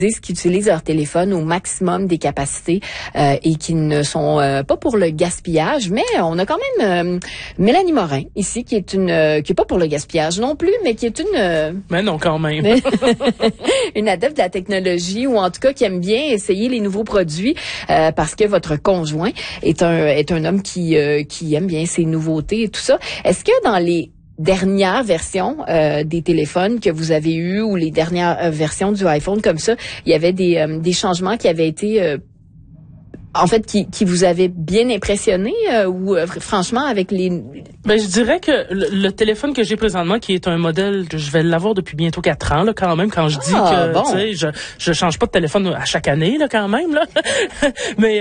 qui utilisent leur téléphone au maximum des capacités et qui ne sont pas pour le gaspillage, mais on a quand même Mélanie Morin ici qui est pas pour le gaspillage non plus, mais qui est mais non quand même une adepte de la technologie, ou en tout cas qui aime bien essayer les nouveaux produits parce que votre conjoint est un homme qui aime bien ces nouveautés et tout ça. Est-ce que dans les dernières versions des téléphones que vous avez eues ou les dernières versions du iPhone comme ça, il y avait des changements qui avaient été en fait qui vous avaient bien impressionné ou franchement avec les... Ben je dirais que le téléphone que j'ai présentement, qui est un modèle que je vais l'avoir depuis bientôt 4 ans là quand même, quand je dis que bon. tu sais je change pas de téléphone à chaque année là quand même là. mais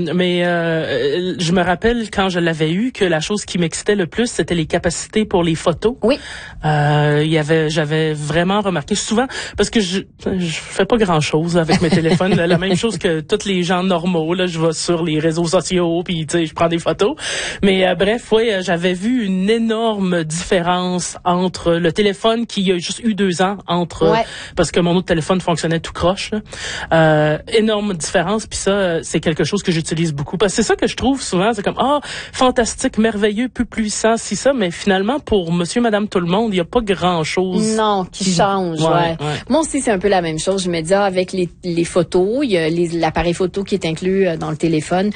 je me rappelle quand je l'avais eu que la chose qui m'excitait le plus c'était les capacités pour les photos. Oui. J'avais vraiment remarqué souvent parce que je fais pas grand-chose avec mes téléphones, la même chose que tous les gens normaux là, je vais sur les réseaux sociaux puis tu sais je prends des photos. Mais bref, ouais, j'avais vu une énorme différence entre le téléphone qui a juste eu 2 ans parce que mon autre téléphone fonctionnait tout croche là. Énorme différence, puis ça c'est quelque chose que j'utilise beaucoup parce que c'est ça que je trouve souvent, c'est comme fantastique, merveilleux, plus puissant, si ça, mais finalement pour monsieur madame tout le monde, il y a pas grand-chose qui change. Ouais. Moi aussi c'est un peu la même chose, je me dis avec les photos, il y a l'appareil photo qui est inclus dans le téléphone.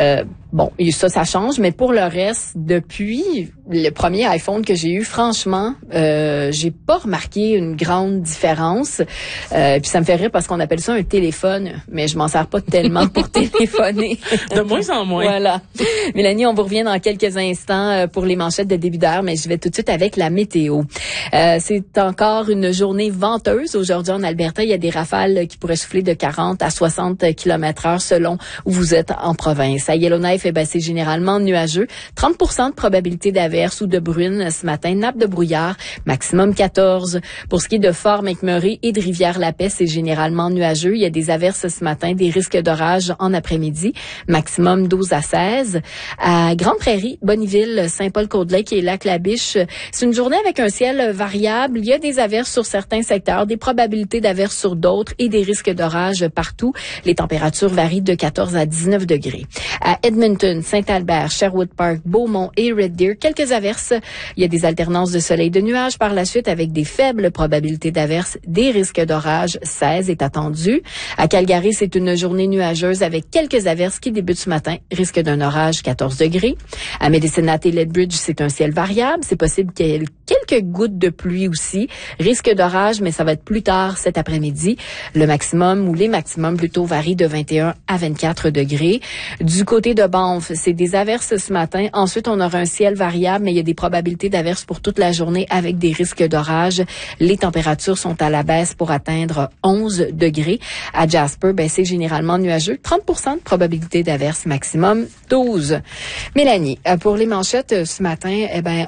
Bon, ça change, mais pour le reste, depuis le premier iPhone que j'ai eu, franchement, j'ai pas remarqué une grande différence. Puis ça me fait rire parce qu'on appelle ça un téléphone, mais je m'en sers pas tellement pour téléphoner. De moins en moins. Voilà. Mélanie, on vous revient dans quelques instants pour les manchettes de début d'heure, mais je vais tout de suite avec la météo. C'est encore une journée venteuse aujourd'hui en Alberta. Il y a des rafales qui pourraient souffler de 40 à 60 km/h selon où vous êtes en province. À Yellowknife, c'est généralement nuageux. 30% de probabilité d'averse ou de bruine ce matin. Nappe de brouillard, maximum 14. Pour ce qui est de Fort McMurray et de Rivière-la-Paix, c'est généralement nuageux. Il y a des averses ce matin, des risques d'orage en après-midi. Maximum 12 à 16. À Grande Prairie, Bonneville, Saint-Paul-Côte-Lake et Lac-la-Biche, c'est une journée avec un ciel variable. Il y a des averses sur certains secteurs, des probabilités d'averses sur d'autres et des risques d'orage partout. Les températures varient de 14 à 19 degrés. À Edmonton, Saint-Albert, Sherwood Park, Beaumont et Red Deer, quelques averses. Il y a des alternances de soleil et de nuages par la suite avec des faibles probabilités d'averses. Des risques d'orage, 16 est attendu. À Calgary, c'est une journée nuageuse avec quelques averses qui débutent ce matin. Risque d'un orage, 14 degrés. À Medicine Hat et Lethbridge, c'est un ciel variable. C'est possible qu'il y ait quelques gouttes de pluie aussi. Risque d'orage, mais ça va être plus tard cet après-midi. Le maximum ou les maximums plutôt varient de 21 à 24 degrés. Du côté de Banff, c'est des averses ce matin. Ensuite, on aura un ciel variable, mais il y a des probabilités d'averses pour toute la journée avec des risques d'orage. Les températures sont à la baisse pour atteindre 11 degrés. À Jasper, c'est généralement nuageux. 30% de probabilité d'averses, maximum 12. Mélanie, pour les manchettes ce matin,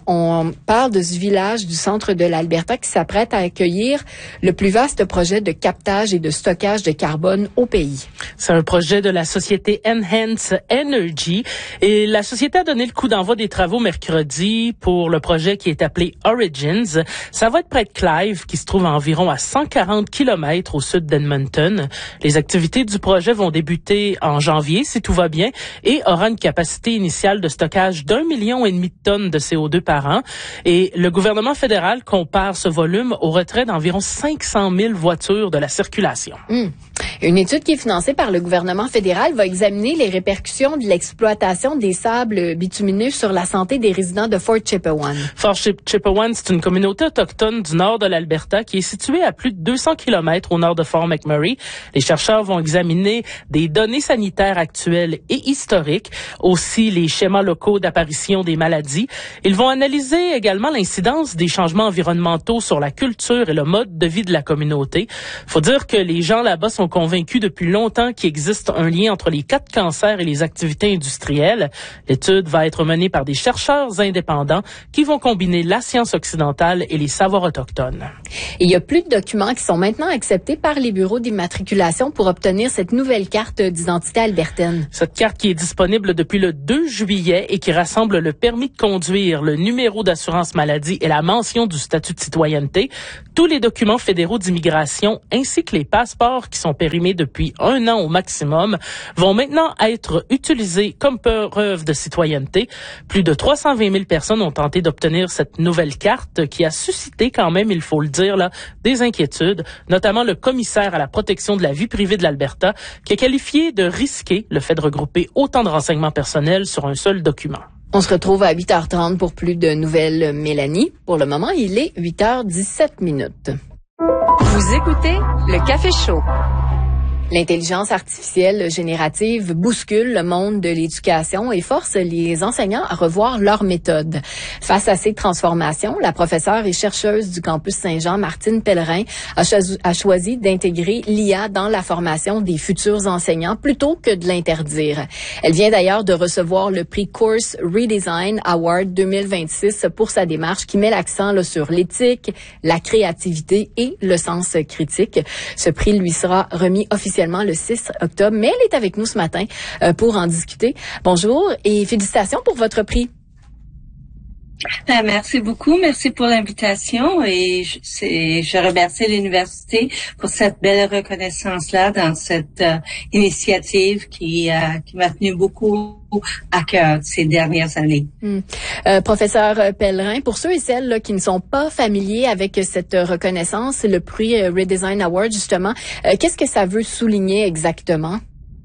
on parle de ce village du centre de l'Alberta qui s'apprête à accueillir le plus vaste projet de captage et de stockage de carbone au pays. C'est un projet de la société Enhance Energy et la société a donné le coup d'envoi des travaux mercredi pour le projet qui est appelé Origins. Ça va être près de Clive, qui se trouve à environ à 140 km au sud d'Edmonton. Les activités du projet vont débuter en janvier, si tout va bien, et aura une capacité initiale de stockage d'1,5 million de tonnes de CO2 par an. Et le gouvernement fédéral compare ce volume au retrait d'environ 500 000 voitures de la circulation. Une étude qui est financée par le gouvernement fédéral va examiner les répercussions de l'exploitation des sables bitumineux sur la santé des résidents de Fort Chipewyan. Fort Chipewyan, c'est une communauté autochtone du nord de l'Alberta qui est située à plus de 200 km au nord de Fort McMurray. Les chercheurs vont examiner des données sanitaires actuelles et historiques, aussi les schémas locaux d'apparition des maladies. Ils vont analyser également l'incidence des changements environnementaux sur la culture et le mode de vie de la communauté. Faut dire que les gens là-bas sont convaincus convaincus depuis longtemps qu'il existe un lien entre les cas de cancer et les activités industrielles. L'étude va être menée par des chercheurs indépendants qui vont combiner la science occidentale et les savoirs autochtones. Et il y a plus de documents qui sont maintenant acceptés par les bureaux d'immatriculation pour obtenir cette nouvelle carte d'identité albertaine. Cette carte qui est disponible depuis le 2 juillet et qui rassemble le permis de conduire, le numéro d'assurance maladie et la mention du statut de citoyenneté, tous les documents fédéraux d'immigration ainsi que les passeports qui sont périmés depuis 1 an au maximum vont maintenant être utilisés comme preuve de citoyenneté. Plus de 320 000 personnes ont tenté d'obtenir cette nouvelle carte qui a suscité quand même, il faut le dire, là, des inquiétudes, notamment le commissaire à la protection de la vie privée de l'Alberta qui a qualifié de risqué le fait de regrouper autant de renseignements personnels sur un seul document. On se retrouve à 8h30 pour plus de nouvelles, Mélanie. Pour le moment, il est 8h17. Vous écoutez le Café Chaud. L'intelligence artificielle générative bouscule le monde de l'éducation et force les enseignants à revoir leurs méthodes. Face à ces transformations, la professeure et chercheuse du campus Saint-Jean, Martine Pellerin, a choisi d'intégrer l'IA dans la formation des futurs enseignants plutôt que de l'interdire. Elle vient d'ailleurs de recevoir le prix Course Redesign Award 2026 pour sa démarche qui met l'accent là, sur l'éthique, la créativité et le sens critique. Ce prix lui sera remis officiellement le 6 octobre, mais elle est avec nous ce matin pour en discuter. Bonjour et félicitations pour votre prix. Merci beaucoup, merci pour l'invitation et je remercie l'université pour cette belle reconnaissance-là dans cette initiative qui m'a tenu beaucoup à cœur ces dernières années. Professeur Pellerin, pour ceux et celles là, qui ne sont pas familiers avec cette reconnaissance, le prix Redesign Award justement, qu'est-ce que ça veut souligner exactement?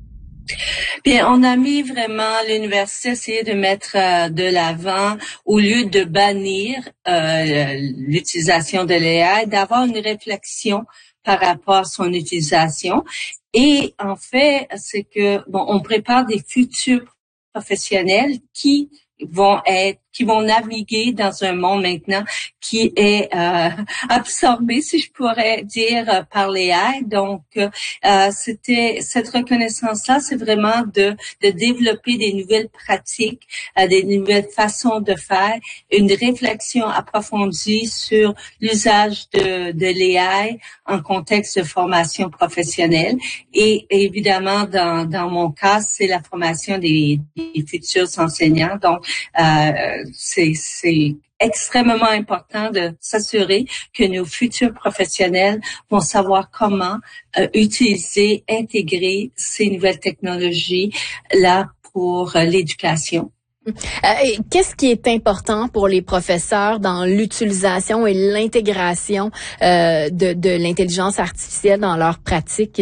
Bien, on a mis vraiment l'université essayer de mettre de l'avant, au lieu de bannir l'utilisation de l'AI, d'avoir une réflexion par rapport à son utilisation. Et en fait, c'est que on prépare des futurs professionnels qui vont naviguer dans un monde maintenant qui est absorbé, si je pourrais dire, par l'AI. Donc, c'était cette reconnaissance-là, c'est vraiment de développer des nouvelles pratiques, des nouvelles façons de faire, une réflexion approfondie sur l'usage de l'AI en contexte de formation professionnelle. Et évidemment, dans mon cas, c'est la formation des futurs enseignants. Donc, c'est extrêmement important de s'assurer que nos futurs professionnels vont savoir comment utiliser, intégrer ces nouvelles technologies là pour l'éducation. Qu'est-ce qui est important pour les professeurs dans l'utilisation et l'intégration de l'intelligence artificielle dans leur pratique?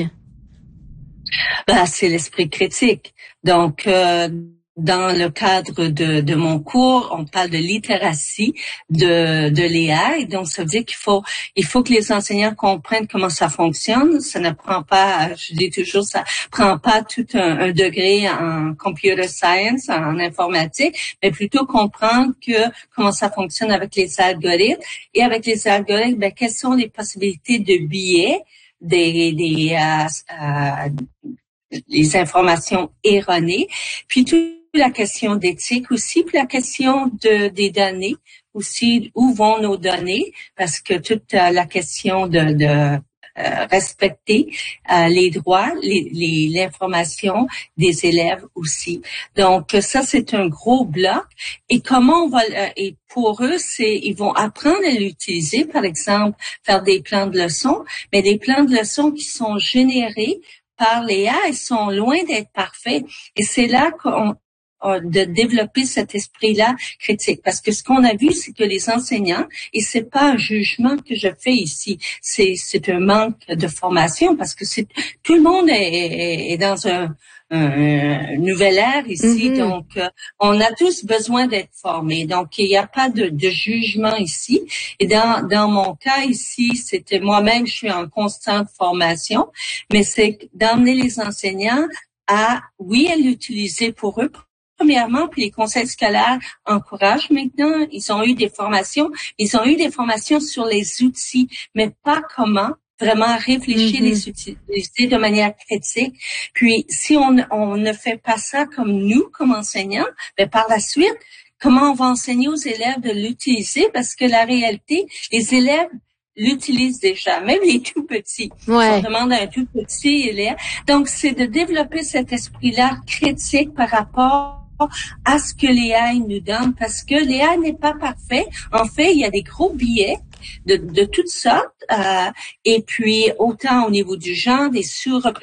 C'est l'esprit critique. Donc, dans le cadre de mon cours, on parle de littératie de l'AI. Donc, ça veut dire il faut que les enseignants comprennent comment ça fonctionne. Ça ne prend pas, je dis toujours, ça prend pas tout un degré en computer science, en informatique, mais plutôt comprendre comment ça fonctionne avec les algorithmes. Et avec les algorithmes, quelles sont les possibilités de biais, les informations erronées, puis la question d'éthique aussi, puis la question des données aussi, où vont nos données, parce que toute la question de respecter les droits, l'information des élèves aussi. Donc ça c'est un gros bloc. Et comment on va et pour eux ils vont apprendre à l'utiliser, par exemple faire des plans de leçons, mais des plans de leçons qui sont générés par l'AI sont loin d'être parfaits. Et c'est là de développer cet esprit-là critique. Parce que ce qu'on a vu, c'est que les enseignants, et c'est pas un jugement que je fais ici, c'est un manque de formation parce que tout le monde est dans un nouvelle ère ici, donc on a tous besoin d'être formés. Donc il n'y a pas de jugement ici. Et dans mon cas ici, c'était moi-même, je suis en constante formation, mais c'est d'emmener les enseignants à l'utiliser pour eux. Premièrement, puis les conseils scolaires encouragent maintenant. Ils ont eu des formations sur les outils, mais pas comment vraiment réfléchir, les utiliser de manière critique. Puis, si on ne fait pas ça comme nous, comme enseignants, ben par la suite, comment on va enseigner aux élèves de l'utiliser? Parce que la réalité, les élèves l'utilisent déjà, même les tout petits. Ouais. On demande à un tout petit élève. Donc, c'est de développer cet esprit-là critique par rapport à ce que l'AI nous donne, parce que l'AI n'est pas parfait. En fait, il y a des gros biais de toutes sortes, et puis autant au niveau du genre, des sous-représentations